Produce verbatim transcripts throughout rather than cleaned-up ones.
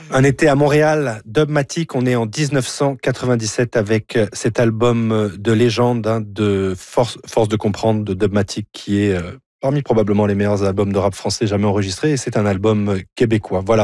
Un été à Montréal, Dubmatique, on est en dix-neuf cent quatre-vingt-dix-sept avec cet album de légende hein, de Force, Force de comprendre de Dubmatique qui est... Euh, parmi probablement les meilleurs albums de rap français jamais enregistrés, et c'est un album québécois. Voilà,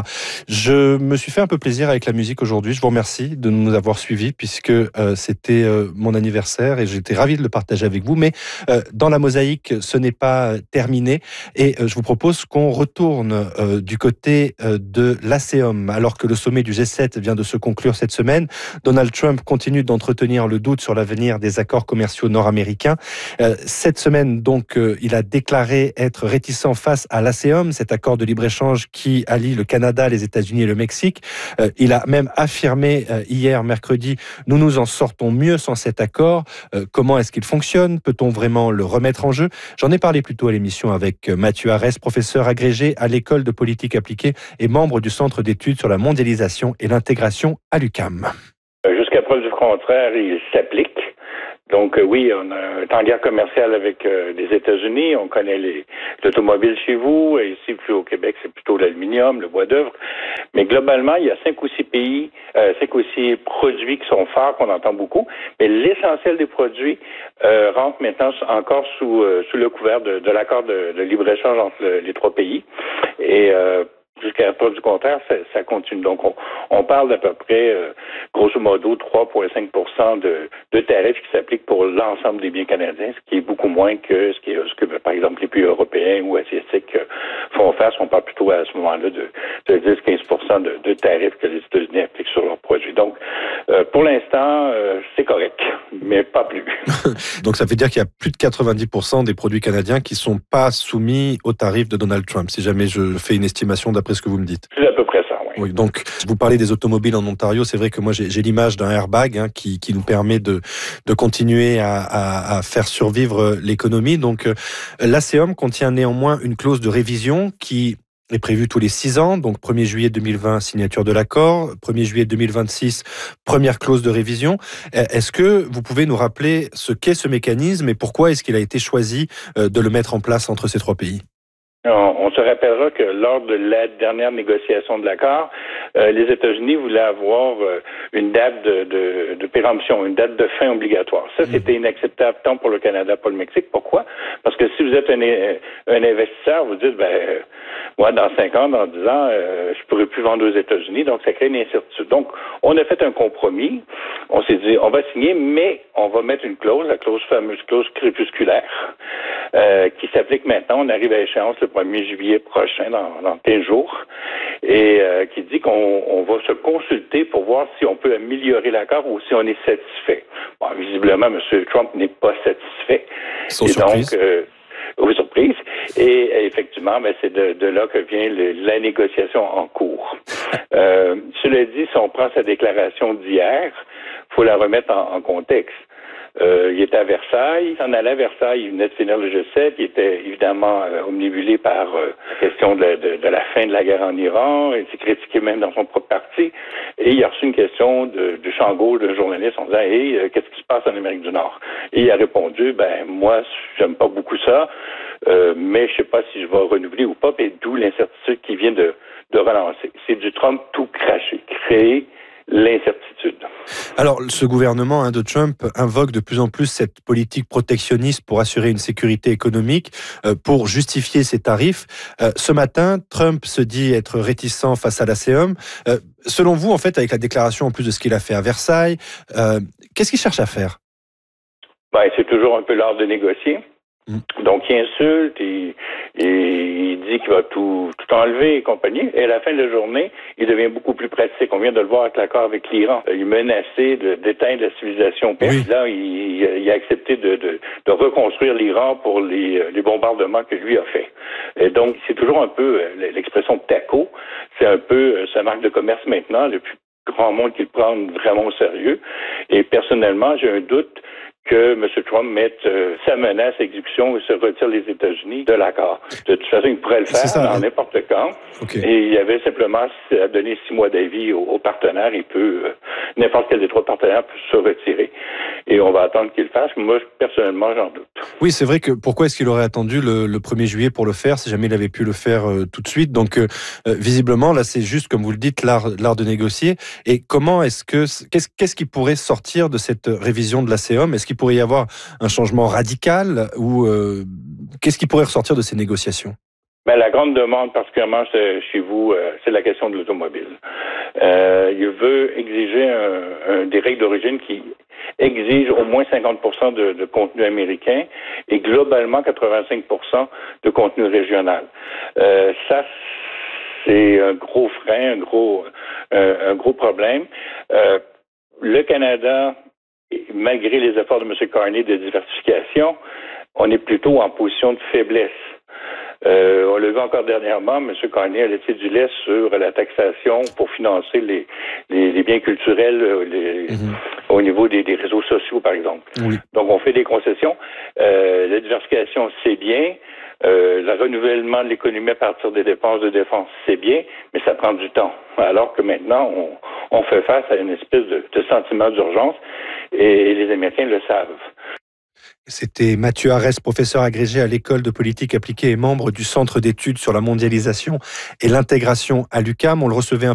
je me suis fait un peu plaisir avec la musique aujourd'hui. Je vous remercie de nous avoir suivis puisque euh, c'était euh, mon anniversaire et j'étais ravi de le partager avec vous. Mais euh, dans la mosaïque, ce n'est pas terminé et euh, je vous propose qu'on retourne euh, du côté euh, de l'A C E M. Alors que le sommet du G sept vient de se conclure cette semaine, Donald Trump continue d'entretenir le doute sur l'avenir des accords commerciaux nord-américains. Euh, cette semaine, donc, euh, il a déclaré être réticent face à l'A C E M, cet accord de libre-échange qui allie le Canada, les États-Unis et le Mexique. Euh, il a même affirmé euh, hier, mercredi, nous nous en sortons mieux sans cet accord. Euh, comment est-ce qu'il fonctionne? Peut-on vraiment le remettre en jeu? J'en ai parlé plus tôt à l'émission avec Mathieu Arès, professeur agrégé à l'École de politique appliquée et membre du Centre d'études sur la mondialisation et l'intégration à l'U Q A M. Jusqu'à preuve du contraire, il s'applique. Donc euh, oui, on est en guerre commerciale avec euh, les États-Unis, on connaît les, l'automobile chez vous, et ici plus au Québec, c'est plutôt l'aluminium, le bois d'œuvre. Mais globalement, il y a cinq ou six pays, euh, cinq ou six produits qui sont forts, qu'on entend beaucoup, mais l'essentiel des produits euh, rentre maintenant encore sous euh, sous le couvert de, de l'accord de, de libre-échange entre le, les trois pays. Et euh, jusqu'à la preuve du contraire, ça, ça continue. Donc, on, on parle d'à peu près, euh, grosso modo, trois virgule cinq pour cent de, de tarifs qui s'appliquent pour l'ensemble des biens canadiens, ce qui est beaucoup moins que ce, qui est, ce que, par exemple, les pays européens ou asiatiques euh, font face. On parle plutôt à ce moment-là de, de dix à quinze pour cent de, de tarifs que les États-Unis appliquent sur leurs produits. Donc, euh, pour l'instant, euh, c'est correct, mais pas plus. Donc, ça veut dire qu'il y a plus de quatre-vingt-dix pour cent des produits canadiens qui ne sont pas soumis aux tarifs de Donald Trump, si jamais je fais une estimation d'après ce que vous me dites. C'est à peu près ça, oui. Oui, donc, vous parlez des automobiles en Ontario. C'est vrai que moi, j'ai, j'ai l'image d'un airbag hein, qui, qui nous permet de, de continuer à, à, à faire survivre l'économie. Donc, euh, l'A C E M contient néanmoins une clause de révision qui est prévue tous les six ans. Donc, premier juillet deux mille vingt, signature de l'accord. premier juillet deux mille vingt-six, première clause de révision. Est-ce que vous pouvez nous rappeler ce qu'est ce mécanisme et pourquoi est-ce qu'il a été choisi de le mettre en place entre ces trois pays? On, on se rappellera que lors de la dernière négociation de l'accord, euh, les États-Unis voulaient avoir euh, une date de, de, de péremption, une date de fin obligatoire. Ça, c'était inacceptable tant pour le Canada que pour le Mexique. Pourquoi? Parce que si vous êtes un, un investisseur, vous dites, ben, euh, moi, dans cinq ans, dans dix ans, euh, je pourrais plus vendre aux États-Unis, donc ça crée une incertitude. Donc, on a fait un compromis. On s'est dit, on va signer, mais on va mettre une clause, la clause fameuse clause crépusculaire, euh, qui s'applique maintenant. On arrive à échéance le premier juillet prochain, dans, dans quinze jours, et euh, qui dit qu'on on va se consulter pour voir si on peut améliorer l'accord ou si on est satisfait. Bon, visiblement, M. Trump n'est pas satisfait. Sans et surprise. donc, euh, aux surprises. Et effectivement, ben, c'est de, de là que vient le, la négociation en cours. Euh, cela dit, si on prend sa déclaration d'hier, il faut la remettre en, en contexte. Euh, il était à Versailles. Il s'en allait à Versailles. Il venait de finir le G sept. Il était évidemment euh, omnibulé par euh, la question de la, de, de la fin de la guerre en Iran. Il s'est critiqué même dans son propre parti. Et il a reçu une question de, de Chango, de journaliste, en disant « Hey, euh, qu'est-ce qui se passe en Amérique du Nord? » Et il a répondu « Ben, moi, j'aime pas beaucoup ça, euh, mais je sais pas si je vais renouveler ou pas. » Et d'où l'incertitude qui vient de, de relancer. C'est du Trump tout craché, créer l'incertitude. Alors, ce gouvernement hein, de Trump invoque de plus en plus cette politique protectionniste pour assurer une sécurité économique, euh, pour justifier ses tarifs. Euh, ce matin, Trump se dit être réticent face à l'A C E M. Euh, selon vous, en fait, avec la déclaration en plus de ce qu'il a fait à Versailles, euh, qu'est-ce qu'il cherche à faire? Ben, c'est toujours un peu l'art de négocier. Mmh. Donc, il insulte, il, il, il dit qu'il va tout, tout enlever et compagnie. Et à la fin de la journée, il devient beaucoup plus pratique. On vient de le voir avec l'accord avec l'Iran. Il menaçait de, d'éteindre la civilisation perse. Oui. Là, il, il a accepté de, de, de reconstruire l'Iran pour les, les bombardements que lui a fait. Et donc, c'est toujours un peu l'expression taco. C'est un peu sa marque de commerce maintenant, le plus grand monde qui le prend vraiment au sérieux. Et personnellement, j'ai un doute que M. Trump mette euh, sa menace à exécution et se retire les États-Unis de l'accord. De toute façon, il pourrait le faire ça, dans hein? n'importe quand. Okay. Et il y avait simplement à donner six mois d'avis aux, aux partenaires. Il peut, euh, n'importe quel des trois partenaires peut se retirer. et on va attendre qu'il le fasse. Moi, personnellement, j'en doute. Oui, c'est vrai que pourquoi est-ce qu'il aurait attendu le, le premier juillet pour le faire si jamais il avait pu le faire euh, tout de suite? Donc, euh, visiblement, là, c'est juste, comme vous le dites, l'art, l'art de négocier. Et comment est-ce que, qu'est-ce, qu'est-ce qui pourrait sortir de cette révision de l'A C E O M? Est-ce qu'il pourrait y avoir un changement radical ou euh, qu'est-ce qui pourrait ressortir de ces négociations? Ben, la grande demande, particulièrement chez vous, euh, c'est la question de l'automobile. Euh, il veut exiger un, un, des règles d'origine qui exigent au moins cinquante pour cent de, de contenu américain et globalement quatre-vingt-cinq pour cent de contenu régional. Euh, ça, c'est un gros frein, un gros, euh, un gros problème. Euh, le Canada, malgré les efforts de M. Carney de diversification, on est plutôt en position de faiblesse. Euh, on l'a vu encore dernièrement, M. Carney a laissé du lait sur la taxation pour financer les, les, les biens culturels les, mm-hmm. au niveau des, des réseaux sociaux, par exemple. Oui. Donc, on fait des concessions. Euh, la diversification, c'est bien. Euh, le renouvellement de l'économie à partir des dépenses de défense, c'est bien, mais ça prend du temps. Alors que maintenant, on, on fait face à une espèce de, de sentiment d'urgence et les Américains le savent. C'était Mathieu Arès, professeur agrégé à l'École de politique appliquée et membre du Centre d'études sur la mondialisation et l'intégration à l'U Q A M. On le recevait un